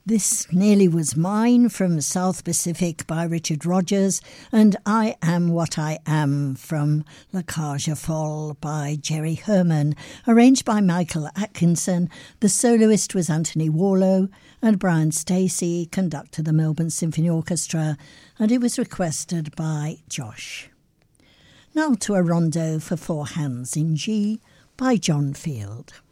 This Nearly Was Mine from South Pacific by Richard Rogers, and I Am What I Am from La Cage aux Folles by Jerry Herman, arranged by Michael Atkinson. The soloist was Anthony Warlow, and Brian Stacey conducted the Melbourne Symphony Orchestra, and it was requested by Josh. Now to a rondo for four hands in G by John Field.